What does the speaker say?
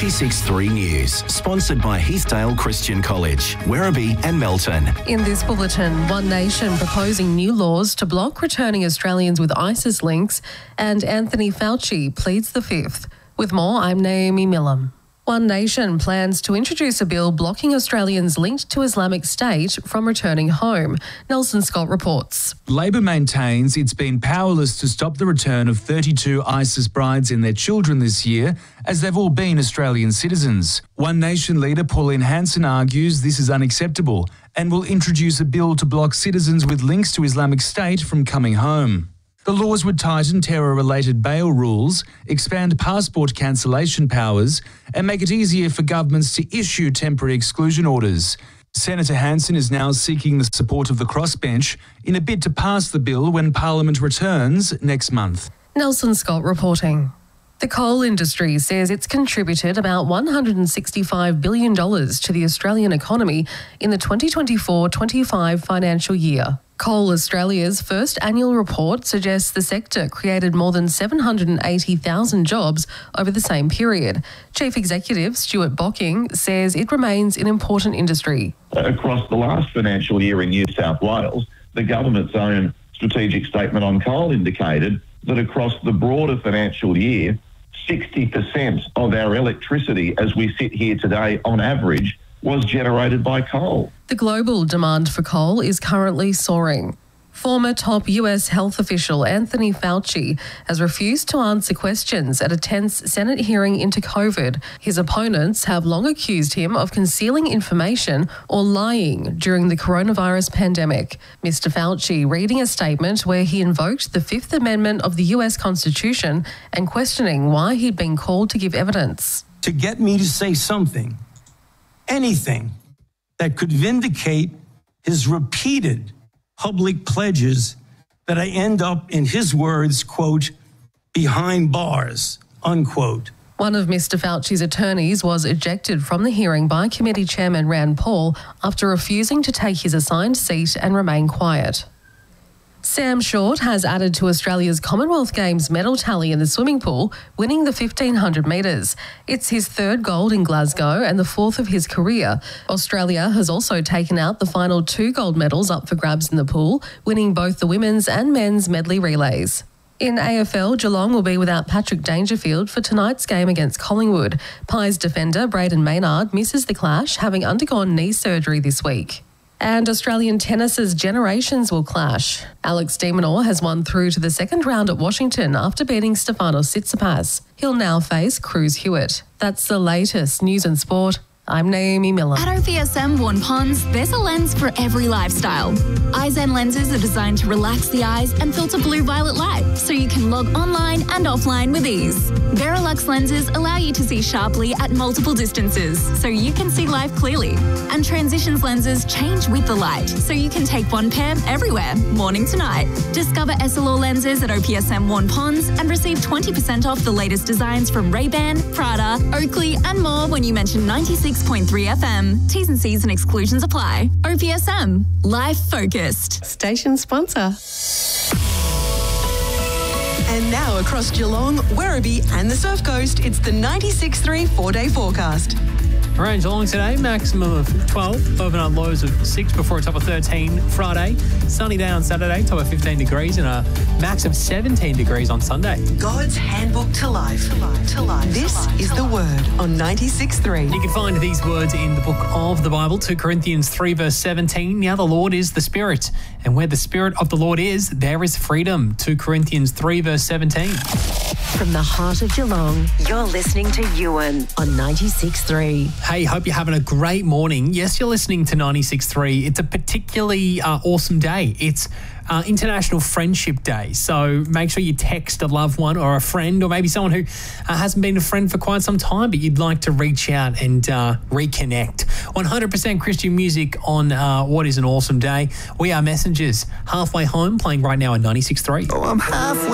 96.3 News, sponsored by Heathdale Christian College, Werribee and Melton. In this bulletin, One Nation proposing new laws to block returning Australians with ISIS links, and Anthony Fauci pleads the fifth. With more, I'm Naomi Millam. One Nation plans to introduce a bill blocking Australians linked to Islamic State from returning home. Nelson Scott reports. Labor maintains it's been powerless to stop the return of 32 ISIS brides and their children this year, as they've all been Australian citizens. One Nation leader Pauline Hanson argues this is unacceptable and will introduce a bill to block citizens with links to Islamic State from coming home. The laws would tighten terror-related bail rules, expand passport cancellation powers, and make it easier for governments to issue temporary exclusion orders. Senator Hanson is now seeking the support of the crossbench in a bid to pass the bill when Parliament returns next month. Nelson Scott reporting. The coal industry says it's contributed about $165 billion to the Australian economy in the 2024-25 financial year. Coal Australia's first annual report suggests the sector created more than 780,000 jobs over the same period. Chief Executive Stuart Bocking says it remains an important industry. Across the last financial year in New South Wales, the government's own strategic statement on coal indicated that across the broader financial year, 60% of our electricity as we sit here today on average was generated by coal. The global demand for coal is currently soaring. Former top US health official Anthony Fauci has refused to answer questions at a tense Senate hearing into COVID. His opponents have long accused him of concealing information or lying during the coronavirus pandemic. Mr. Fauci reading a statement where he invoked the Fifth Amendment of the US Constitution and questioning why he'd been called to give evidence. To get me to say something, anything that could vindicate his repeated public pledges that I end up, in his words, quote, behind bars, unquote. One of Mr. Fauci's attorneys was ejected from the hearing by committee chairman Rand Paul after refusing to take his assigned seat and remain quiet. Sam Short has added to Australia's Commonwealth Games medal tally in the swimming pool, winning the 1,500 metres. It's his third gold in Glasgow and the fourth of his career. Australia has also taken out the final 2 gold medals up for grabs in the pool, winning both the women's and men's medley relays. In AFL, Geelong will be without Patrick Dangerfield for tonight's game against Collingwood. Pies defender Braden Maynard misses the clash, having undergone knee surgery this week. And Australian tennis's generations will clash. Alex de Minaur has won through to the second round at Washington after beating Stefanos Tsitsipas. He'll now face Cruz Hewitt. That's the latest news and sport. I'm Naomi Millam. At OPSM Vaughan Ponds, there's a lens for every lifestyle. Eyezen lenses are designed to relax the eyes and filter blue-violet light, so you can log online and offline with ease. Verilux lenses allow you to see sharply at multiple distances, so you can see life clearly. And Transitions lenses change with the light, so you can take one pair everywhere, morning to night. Discover Essilor lenses at OPSM Vaughan Ponds and receive 20% off the latest designs from Ray-Ban, Prada, Oakley and more when you mention 96.3 FM. T's and C's and exclusions apply. OPSM. Life focused. Station sponsor. And now across Geelong, Werribee and the Surf Coast, it's the 96.3 4-day forecast. Range along today, maximum of 12, overnight lows of 6 before a top of 13 Friday. Sunny day on Saturday, top of 15 degrees and a max of 17 degrees on Sunday. God's handbook to life. This is the word on 96.3. You can find these words in the book of the Bible, 2 Corinthians 3 verse 17. Now the Lord is the Spirit, and where the Spirit of the Lord is, there is freedom. 2 Corinthians 3 verse 17. From the heart of Geelong, you're listening to Ewan on 96.3. Hey, hope you're having a great morning. Yes, you're listening to 96.3. It's a particularly awesome day. It's International Friendship Day. So make sure you text a loved one or a friend or maybe someone who hasn't been a friend for quite some time, but you'd like to reach out and reconnect. 100% Christian music on what is an awesome day. We are Messengers. Halfway Home playing right now at 96.3. Oh, I'm halfway.